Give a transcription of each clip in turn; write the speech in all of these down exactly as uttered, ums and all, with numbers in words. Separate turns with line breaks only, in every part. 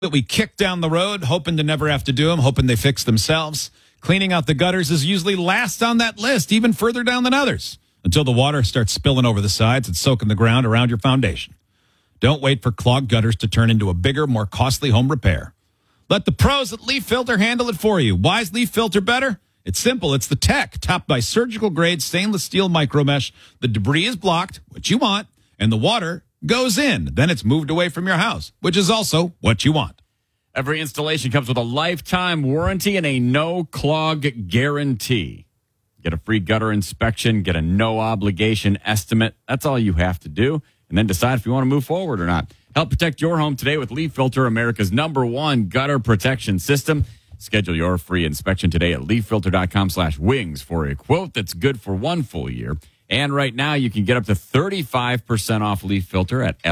that we kick down the road, hoping to never have to do them, hoping they fix themselves. Cleaning out the gutters is usually last on that list, even further down than others, until the water starts spilling over the sides and soaking the ground around your foundation. Don't wait for clogged gutters to turn into a bigger, more costly home repair. Let the pros at Leaf Filter handle it for you. Why is Leaf Filter better? It's simple. It's the tech, topped by surgical-grade stainless steel micromesh. The debris is blocked, what you want, and the water goes in. Then it's moved away from your house, which is also what you want.
Every installation comes with a lifetime warranty and a no-clog guarantee. Get a free gutter inspection, get a no-obligation estimate. That's all you have to do, and then decide if you want to move forward or not. Help protect your home today with Leaf Filter, America's number one gutter protection system. Schedule your free inspection today at leaffilter.com slash wings for a quote that's good for one full year. And right now, you can get up to thirty-five percent off Leaf Filter at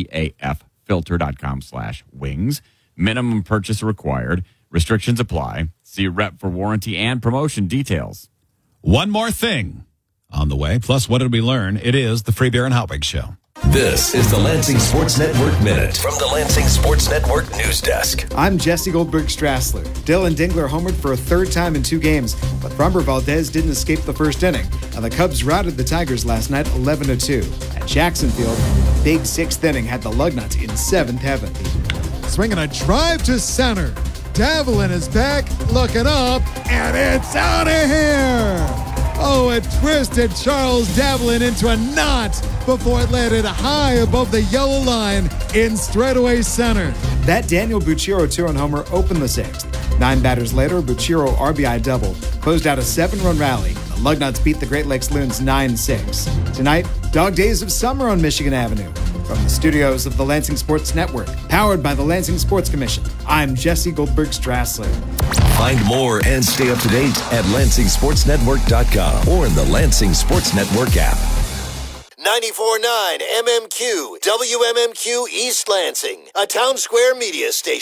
leaffilter.com slash wings. Minimum purchase required. Restrictions apply. See a rep for warranty and promotion details.
One more thing on the way. Plus, what did we learn? It is the Free Beer and Hotwig Show.
This is the Lansing Sports Network Minute from the Lansing Sports Network News Desk.
I'm Jesse Goldberg-Strassler. Dylan Dingler homered for a third time in two games, but Framber Valdez didn't escape the first inning, and the Cubs routed the Tigers last night eleven to two. At Jackson Field, the big sixth inning had the Lugnuts in seventh heaven.
Swinging a drive to center. Devlin is back, looking up, and it's out of here! Oh, it twisted Charles Devlin into a knot before it landed high above the yellow line in straightaway center.
That Daniel Bucciro two-run homer opened the sixth. Nine batters later, Bucciro R B I doubled, closed out a seven-run rally. The Lugnuts beat the Great Lakes Loons nine six. Tonight, dog days of summer on Michigan Avenue. From the studios of the Lansing Sports Network, powered by the Lansing Sports Commission, I'm Jesse Goldberg-Strassler.
Find more and stay up to date at lansing sports network dot com or in the Lansing Sports Network app.
ninety-four point nine M M Q, W M M Q East Lansing, a Town Square media station.